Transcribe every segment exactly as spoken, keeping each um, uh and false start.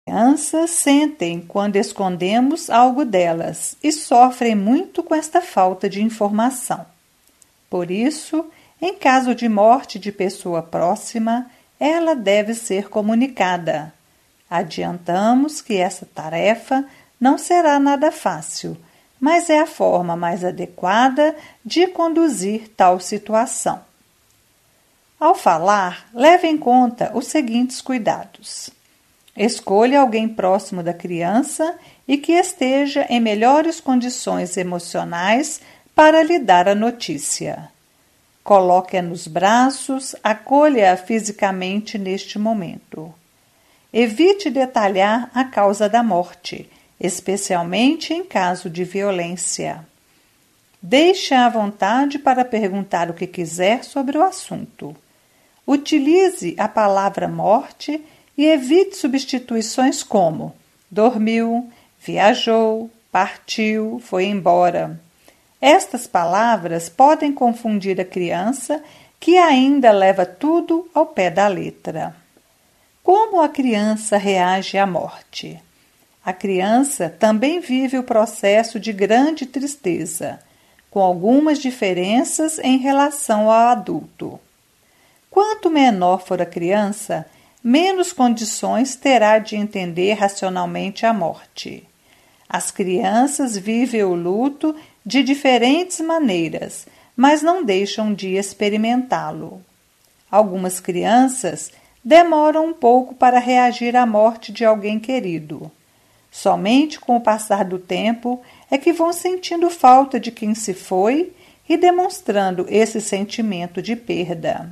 Crianças sentem quando escondemos algo delas e sofrem muito com esta falta de informação. Por isso, em caso de morte de pessoa próxima, ela deve ser comunicada. Adiantamos que essa tarefa não será nada fácil, mas é a forma mais adequada de conduzir tal situação. Ao falar, leve em conta os seguintes cuidados. Escolha alguém próximo da criança e que esteja em melhores condições emocionais para lhe dar a notícia. Coloque-a nos braços, acolha-a fisicamente neste momento. Evite detalhar a causa da morte, especialmente em caso de violência. Deixe-a à vontade para perguntar o que quiser sobre o assunto. Utilize a palavra morte e evite substituições como dormiu, viajou, partiu, foi embora. Estas palavras podem confundir a criança, que ainda leva tudo ao pé da letra. Como a criança reage à morte? A criança também vive o processo de grande tristeza, com algumas diferenças em relação ao adulto. Quanto menor for a criança, menos condições terá de entender racionalmente a morte. As crianças vivem o luto de diferentes maneiras, mas não deixam de experimentá-lo. Algumas crianças demoram um pouco para reagir à morte de alguém querido. Somente com o passar do tempo é que vão sentindo falta de quem se foi e demonstrando esse sentimento de perda.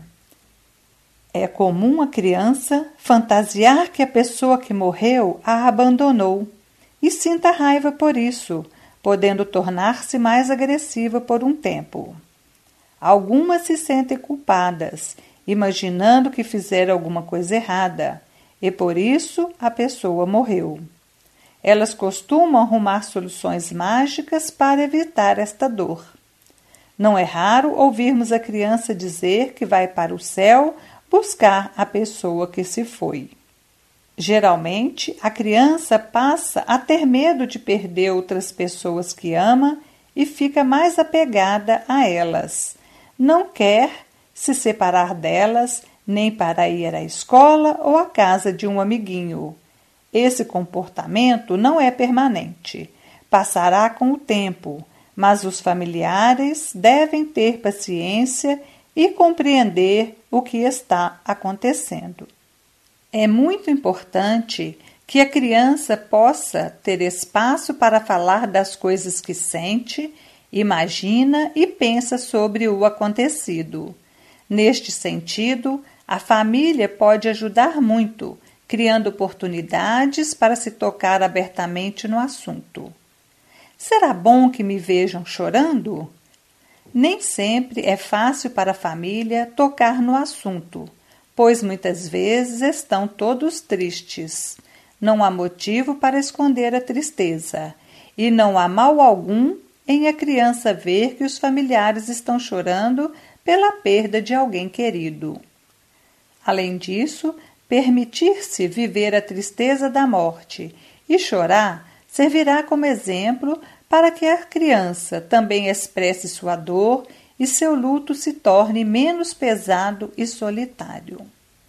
É comum a criança fantasiar que a pessoa que morreu a abandonou e sinta raiva por isso, podendo tornar-se mais agressiva por um tempo. Algumas se sentem culpadas, imaginando que fizeram alguma coisa errada, e por isso a pessoa morreu. Elas costumam arrumar soluções mágicas para evitar esta dor. Não é raro ouvirmos a criança dizer que vai para o céu buscar a pessoa que se foi. Geralmente, a criança passa a ter medo de perder outras pessoas que ama e fica mais apegada a elas. Não quer se separar delas, nem para ir à escola ou à casa de um amiguinho. Esse comportamento não é permanente, passará com o tempo, mas os familiares devem ter paciência e compreender o que está acontecendo. É muito importante que a criança possa ter espaço para falar das coisas que sente, imagina e pensa sobre o acontecido. Neste sentido, a família pode ajudar muito, criando oportunidades para se tocar abertamente no assunto. Será bom que me vejam chorando? Nem sempre é fácil para a família tocar no assunto, pois muitas vezes estão todos tristes. Não há motivo para esconder a tristeza, e não há mal algum em a criança ver que os familiares estão chorando pela perda de alguém querido. Além disso, permitir-se viver a tristeza da morte e chorar servirá como exemplo para que a criança também expresse sua dor e seu luto se torne menos pesado e solitário.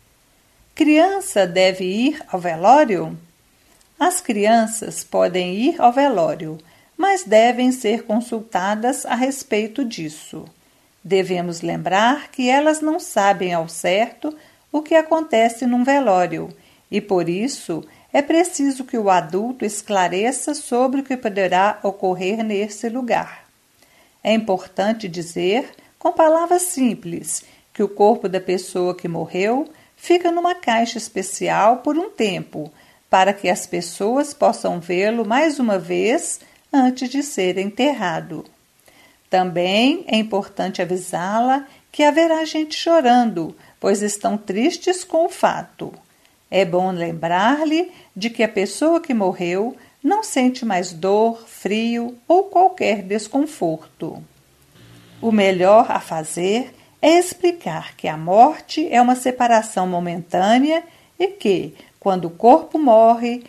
Criança deve ir ao velório? As crianças podem ir ao velório, mas devem ser consultadas a respeito disso. Devemos lembrar que elas não sabem ao certo o que acontece num velório e, por isso, é preciso que o adulto esclareça sobre o que poderá ocorrer nesse lugar. É importante dizer, com palavras simples, que o corpo da pessoa que morreu fica numa caixa especial por um tempo, para que as pessoas possam vê-lo mais uma vez antes de ser enterrado. Também é importante avisá-la que haverá gente chorando, pois estão tristes com o fato. É bom lembrar-lhe de que a pessoa que morreu não sente mais dor, frio ou qualquer desconforto. O melhor a fazer é explicar que a morte é uma separação momentânea e que, quando o corpo morre,